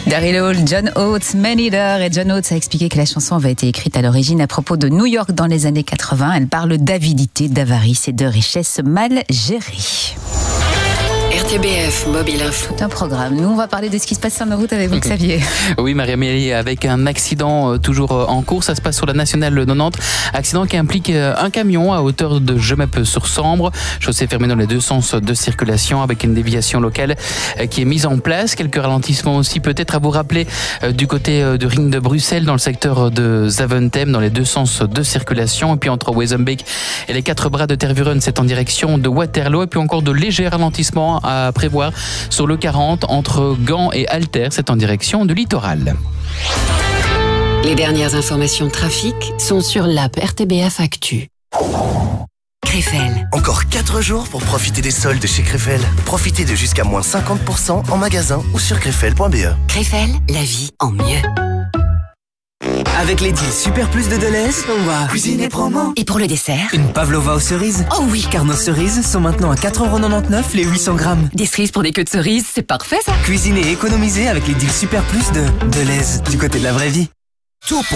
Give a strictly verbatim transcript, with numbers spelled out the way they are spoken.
Daryl Hall, John Oates, Man Eater. Et John Oates a expliqué que la chanson avait été écrite à l'origine à propos de New York dans les années quatre-vingts. Elle parle d'avidité, d'avarice et de richesse mal gérée. R T B F Mobile Info. C'est un programme. Nous, on va parler de ce qui se passe sur nos routes avec vous, Xavier. Oui, Marie-Amélie, avec un accident euh, toujours euh, en cours. Ça se passe sur la nationale quatre-vingt-dix. Accident qui implique euh, un camion à hauteur de Jemep-sur-Sambre. Chaussée fermée dans les deux sens de circulation avec une déviation locale euh, qui est mise en place. Quelques ralentissements aussi peut-être à vous rappeler euh, du côté euh, de Ring de Bruxelles dans le secteur de Zaventem dans les deux sens de circulation. Et puis entre Wezenbeek et les quatre bras de Tervuren, c'est en direction de Waterloo. Et puis encore de légers ralentissements à prévoir sur le quarante entre Gand et Alter, c'est en direction du littoral. Les dernières informations de trafic sont sur l'app R T B F Actu. Krefel. Encore quatre jours pour profiter des soldes chez Krefel. Profitez de jusqu'à moins cinquante pour cent en magasin ou sur krefel point b e. Krefel, la vie en mieux. Avec les deals Super Plus de Deleuze, on va cuisiner promo. Et pour le dessert? Une pavlova aux cerises. Oh oui! Car nos cerises sont maintenant à quatre euros quatre-vingt-dix-neuf les huit cents grammes. Des cerises pour des queues de cerises, c'est parfait ça! Cuisiner et économiser avec les deals Super Plus de Deleuze, du côté de la vraie vie. Tout pour